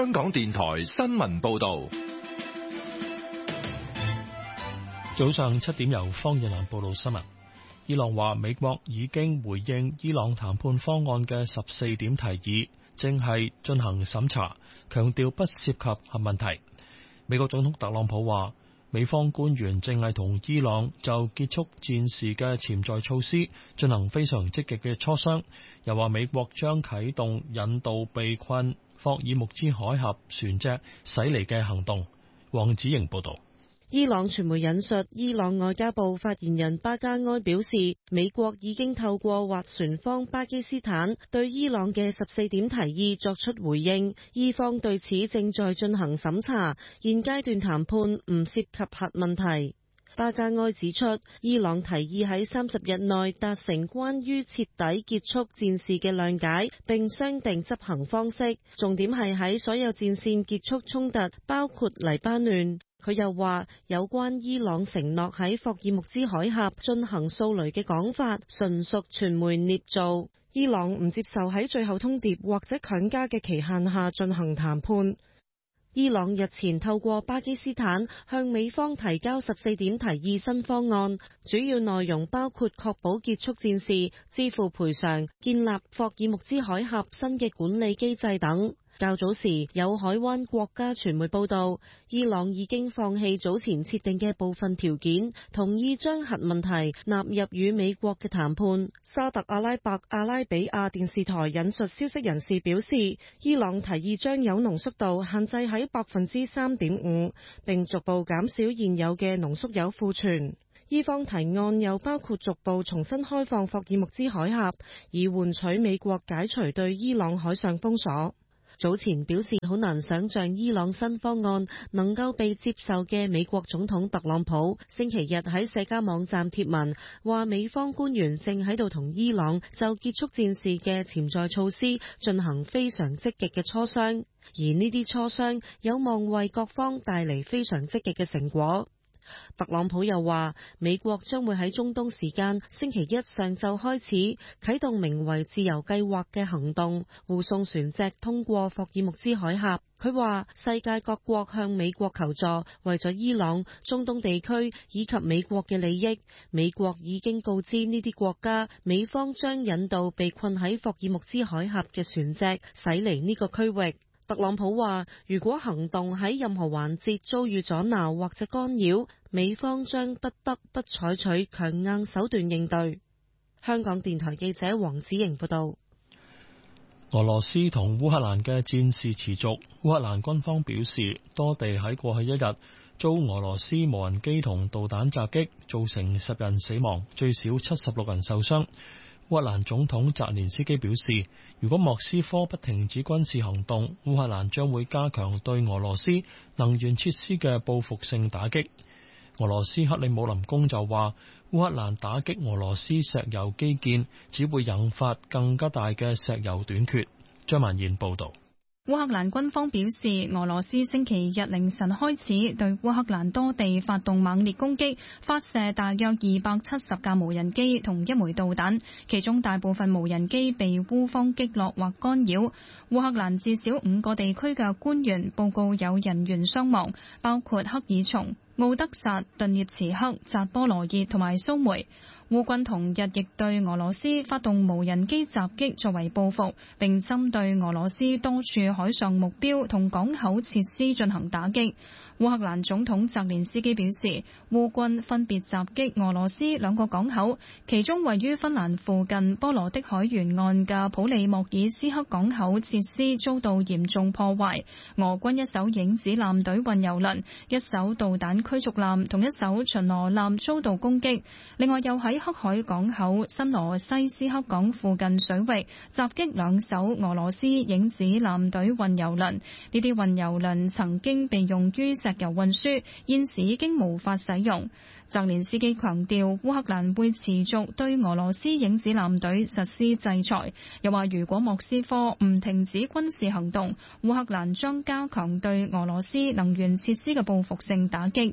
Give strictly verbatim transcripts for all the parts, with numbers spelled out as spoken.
香港電台新聞報道。 早上七點由方日蘭報道新聞。伊朗話美國已經回應伊朗談判方案嘅十四點提議，正係進行審查，強調不涉及核問題。美國總統特朗普話美方官員正係同伊朗就結束戰事嘅潛在措施進行非常積極嘅磋商，又話美國將啟動引渡被困霍爾木茲海峽船隻駛離嘅行動。黃子瑩報道。 伊朗傳媒引述伊朗外交部發言人巴加埃表示，美國已經透過斡旋方巴基斯坦對伊朗嘅十四點提議作出回應，伊方對此正在進行審查，現階段談判唔涉及核問題。巴加埃指出，伊朗提議喺三十日內達成關於徹底結束戰事嘅諒解，並商定執行方式，重點係喺所有戰線結束衝突，包括黎巴嫩。佢又話，有關伊朗承諾喺霍爾木茲海峽進行掃雷嘅講法，純屬傳媒捏造。伊朗唔接受喺最後通牒或者強加嘅期限下進行談判。伊朗日前透過巴基斯坦向美方提交十四點提議新方案，主要內容包括確保結束戰事、支付賠償、建立霍爾木茲海峽新嘅管理機制等。較早時有海灣國家傳媒報道，伊朗已經放棄早前設定嘅部分條件，同意將核問題納入與美國嘅談判。沙特阿拉伯阿拉比亞電視台引述消息人士表示，伊朗提議將鈾濃縮度限制喺百分之三點五，並逐步減少現有嘅濃縮鈾庫存。伊方提案又包括逐步重新開放霍爾木茲海峽，以換取美國解除對伊朗海上封鎖。早前表示好難想像伊朗新方案能夠被接受嘅美國總統特朗普，星期日喺社交網站貼文，話美方官員正喺度同伊朗就結束戰事嘅潛在措施進行非常積極嘅磋商，而呢啲磋商有望為各方帶嚟非常積極嘅成果。特朗普又話，美國將會喺中東時間星期一上晝開始啟動名為自由計劃嘅行動，護送船隻通過霍爾木茲海峽。佢話世界各國向美國求助，為咗伊朗、中東地區以及美國嘅利益，美國已經告知呢啲國家，美方將引導被困喺霍爾木茲海峽嘅船隻駛離呢個區域。特朗普話，如果行動喺任何環節遭遇阻撓或者干擾，美方將不得不採取強硬手段應對。香港電台記者黃子瑩報道。 俄羅斯同烏克蘭嘅戰事持續，烏克蘭軍方表示，多地喺過去一日遭俄羅斯無人機同導彈襲擊，造成十人死亡，最少七十六人受傷。烏克蘭總統澤連斯基表示，如果莫斯科不停止軍事行動，烏克蘭將會加強對俄羅斯能源設施嘅報復性打擊。俄羅斯克里姆林宮就話，烏克蘭打擊俄羅斯石油基建只會引發更加大嘅石油短缺。張曼燕報道。 烏克蘭軍方表示，俄羅斯星期日凌晨開始對烏克蘭多地發動猛烈攻擊，發射大約二百七十架無人機同一枚導彈，其中大部分無人機被烏方擊落或干擾。烏克蘭至少五個地區嘅官員報告有人員傷亡，包括克爾松、奧德薩、頓涅茨克、扎波羅熱同埋蘇梅。烏軍同日亦對俄羅斯發動無人機襲擊作為報復，並針對俄羅斯多處海上目標同港口設施進行打擊。烏克蘭總統澤連斯基表示，烏軍分別襲擊俄羅斯兩個港口，其中位於芬蘭附近波羅的海沿岸嘅普里莫爾斯克港口設施遭到嚴重破壞。俄軍一艘影子艦隊運油輪、一艘導彈驅逐艦同一艘巡邏艦遭到攻擊。另外又喺黑海港口新羅西斯克港附近水域襲擊兩艘俄羅斯影子艦隊運油輪，呢啲運油輪曾經被用於石油運輸，現時已經無法使用。澤連斯基強調，烏克蘭會持續對俄羅斯影子艦隊實施制裁，又話如果莫斯科唔停止軍事行動，烏克蘭將加強對俄羅斯能源設施嘅報復性打擊。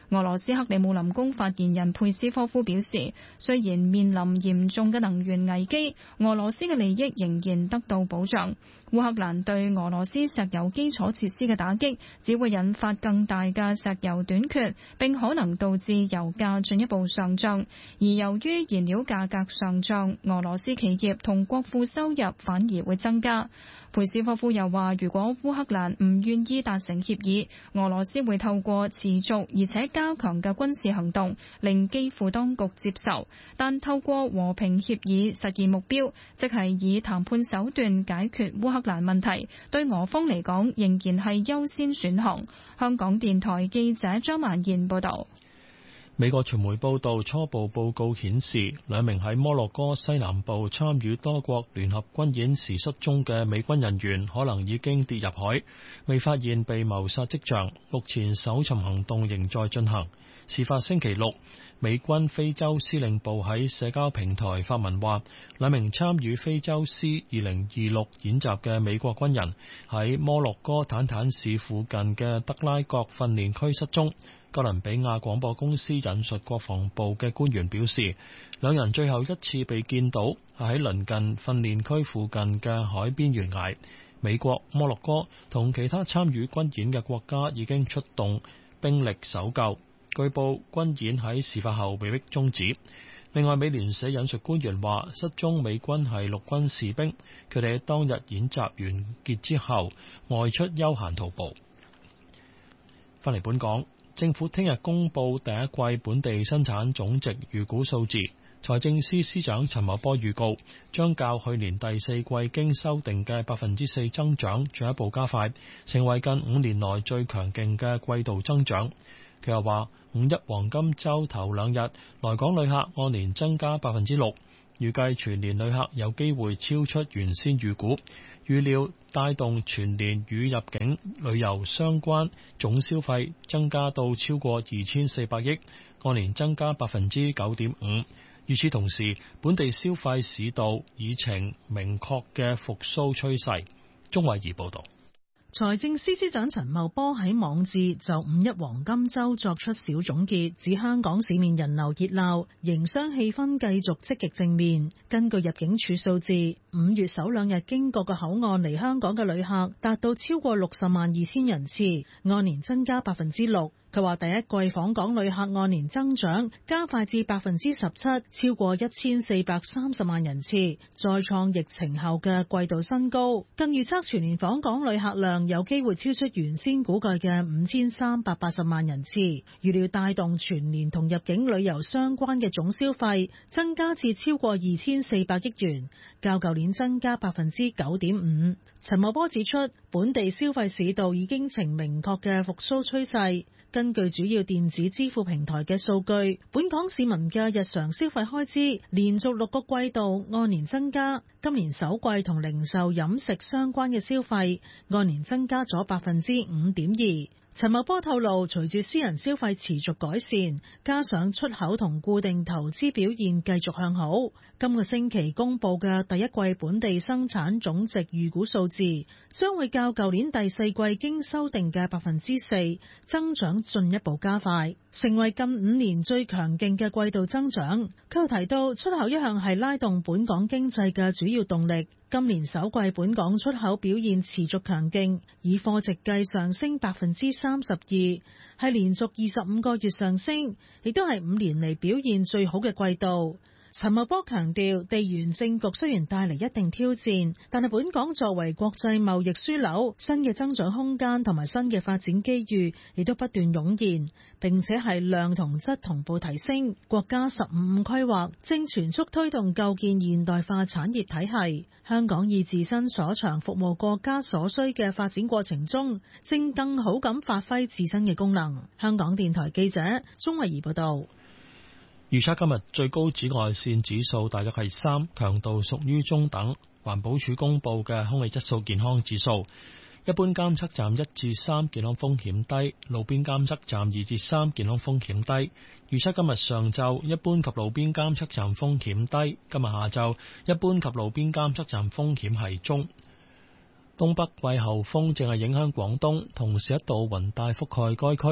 俄羅斯克里姆林宮發言人佩斯科夫表示，雖然面臨嚴重嘅能源危機，俄羅斯嘅利益仍然得到保障。烏克蘭對俄羅斯石油基礎設施嘅打擊，只會引發更大嘅石油短缺，並可能導致油價進一步上漲。而由於燃料價格上漲，俄羅斯企業同國庫收入反而會增加。佩斯科夫又話，如果烏克蘭唔願意達成協議，俄羅斯會透過持續而且加強嘅軍事行動，令基輔當局接受。但透過和平協議實現目標，即係以談判手段解決烏克蘭問題，對俄方嚟講仍然係優先選項。香港電台記者張曼燕報道。 美國傳媒報道，初步報告顯示，兩名喺摩洛哥西南部參與多國聯合軍演時失蹤嘅美軍人員可能已經跌入海，未發現被謀殺跡象。目前搜尋行動仍在進行。事發星期六，美軍非洲司令部喺社交平台發文話，兩名參與非洲獅二零二六演習嘅美國軍人喺摩洛哥坦坦市附近嘅德拉國訓練區失蹤。哥倫比亞廣播公司引述國防部嘅官員表示，兩人最後一次被見到係喺鄰近訓練區附近嘅海邊懸崖。美國、摩洛哥同其他參與軍演嘅國家已經出動兵力搜救。據報軍演喺事發後被迫終止。另外，美聯社引述官員話，失蹤美軍係陸軍士兵，佢哋喺當日演習完結之後外出休閒徒步。翻嚟本港。政府聽日公布第一季本地生產總值預估數字，財政司司長陳茂波預告，將較去年第四季經修訂嘅百分之四增長進一步加快，成為近五年來最強勁嘅季度增長。佢又話，五一黃金週頭兩日來港旅客按年增加百分之六，預計全年旅客有機會超出原先預估。預料帶動全年與入境旅遊相關總消費增加到超過二千四百億，按年增加百分之九點五。與此同時，本地消費市道已呈明確嘅復甦趨勢。鍾慧儀報導。 財政司司長陳茂波喺網誌就五一黃金週作出小總結，指香港市面人流熱鬧，營商氣氛繼續積極正面。根據入境處數字，五月首兩日經過嘅口岸嚟香港嘅旅客達到超過六十萬二千人次，按年增加百分之六。佢話第一季訪港旅客按年增長加快至百分之十七，超過一千四百三十萬人次，再創疫情後嘅季度新高。更預測全年訪港旅客量有機會超出原先估計嘅五千三百八十萬人次，預料帶動全年同入境旅遊相關嘅總消費增加至超過二千四百億元，較舊年增加百分之九點五。陳茂波指出，本地消費市道已經呈明確嘅復甦趨勢。根據主要電子支付平台嘅數據，本港市民嘅日常消費開支連續六個季度按年增加，今年首季同零售飲食相關嘅消費按年增加咗百分之五點二。陳茂波透露，隨住私人消費持續改善，加上出口同固定投資表現繼續向好，今個星期公布嘅第一季本地生產總值預估數字，將會較舊年第四季經修訂嘅百分之四增長進一步加快，成為近五年最強勁嘅季度增長。佢又提到，出口一向係拉動本港經濟嘅主要動力。今年首季本港出口表現持續強勁，以貨值計上升百分之三十二，係連續二十五個月上升，亦都係五年嚟表現最好嘅季度。陳茂波強調，地緣政局雖然帶嚟一定挑戰，但係本港作為國際貿易樞紐，新嘅增長空間同埋新嘅發展機遇亦都不斷湧現，並且係量同質同步提升。國家十五五規劃正全速推動構建現代化產業體系，香港以自身所長服務國家所需嘅發展過程中，正更好咁發揮自身嘅功能。香港電台記者鍾慧儀報道。 預測今日最高紫外線指數大約係三，強度屬於中等。環保署公布嘅空氣質素健康指數，一般監測站一至三，健康風險低；路邊監測站二至三，健康風險低。預測今日上晝一般及路邊監測站風險低，今日下晝一般及路邊監測站風險係中。東北季候風正係影響廣東，同時一道雲帶覆蓋該區。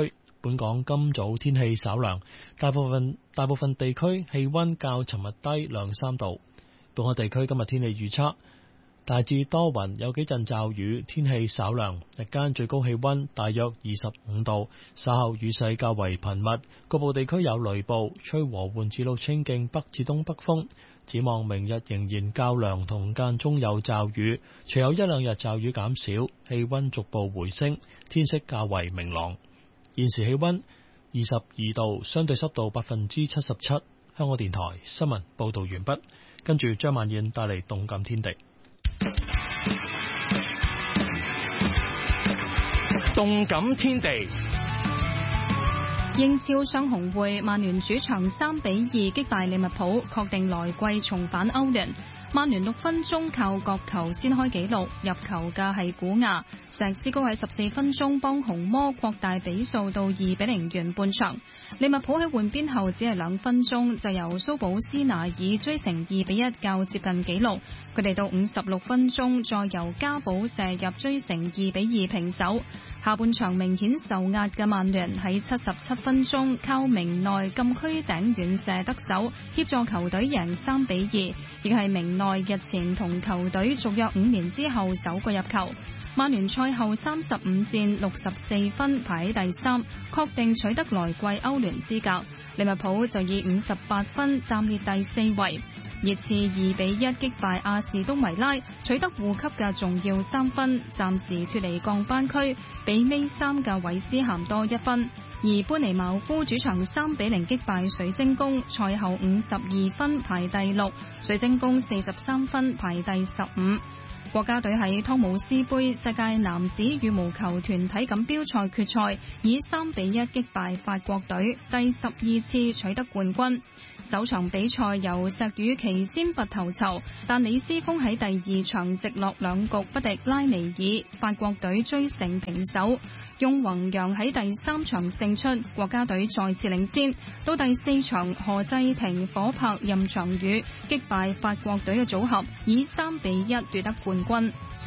本港今早天氣稍涼，大部分大部分地區氣溫較尋日低兩三度。本港地區今日天氣預測大致多雲，有幾陣驟雨，天氣稍涼，日間最高氣溫大約二十五度，稍後雨勢較為頻密，局部地區有雷暴，吹和緩至到清勁北至東北風。展望明日仍然較涼，同間中有驟雨，隨後一兩日驟雨減少，氣溫逐步回升，天色較為明朗。現時氣溫二十二度，相對濕度百分之七十七。香港電台新聞報道完畢，跟住張曼燕帶嚟動感天地。 動感天地。 英超雙紅會，曼聯主場三比二擊敗利物浦，確定來季重返歐聯。曼聯六分鐘靠角球先開紀錄，入球嘅係古亞。石斯高喺十四分鐘幫紅魔擴大比數到二比零完半場。利物浦喺換邊後只係兩分鐘就由蘇保斯拿爾追成二比一，較接近紀錄。佢哋到五十六分鐘再由加寶射入追成二比二平手。下半場明顯受壓嘅曼聯喺七十七分鐘靠明內禁區頂遠射得手，協助球隊贏三比二，亦係明內日前同球隊續約五年之後首個入球。曼聯賽後三十五戰六十四分排喺第三，確定取得來季歐聯資格。利物浦就以五十八分暫列第四位。熱刺二比一擊敗阿士東維拉，取得護級嘅重要三分，暫時脫離降班區，比尾三嘅韋斯咸多一分。而班尼茅夫主場三比零擊敗水晶宮，賽後五十二分排第六，水晶宮四十三分排第十五。國家隊喺湯姆斯杯世界男子羽毛球團體錦標賽決賽，以三比一擊敗法國隊，第十二次取得冠軍。首場比賽由石宇奇先拔頭籌，但李斯峰喺第二場直落兩局不敵拉尼爾，法國隊追成平手。雍宏陽喺第三場勝出，國家隊再次領先。到第四場，何濟霆、火拍、任翔宇擊敗法國隊嘅組合，以三比一奪得冠軍。